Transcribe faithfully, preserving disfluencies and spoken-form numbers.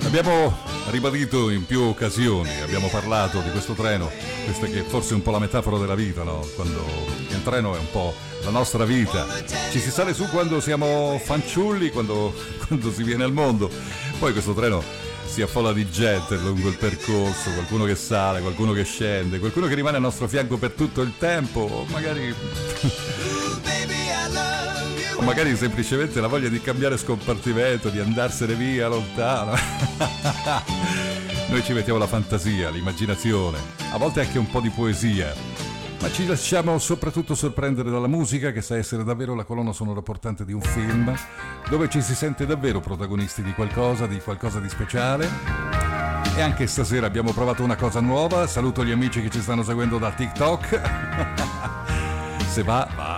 Abbiamo ribadito in più occasioni, abbiamo parlato di questo treno, questa che è forse un po' la metafora della vita, no? Quando il treno è un po' la nostra vita, ci si sale su quando siamo fanciulli, quando, quando si viene al mondo, poi questo treno si affolla di gente lungo il percorso, qualcuno che sale, qualcuno che scende, qualcuno che rimane al nostro fianco per tutto il tempo, o magari... o magari semplicemente la voglia di cambiare scompartimento, di andarsene via lontano. Noi ci mettiamo la fantasia, l'immaginazione, a volte anche un po' di poesia, ma ci lasciamo soprattutto sorprendere dalla musica, che sa essere davvero la colonna sonora portante di un film, dove ci si sente davvero protagonisti di qualcosa, di qualcosa di speciale. E anche stasera abbiamo provato una cosa nuova. Saluto gli amici che ci stanno seguendo da TikTok. Se va, va.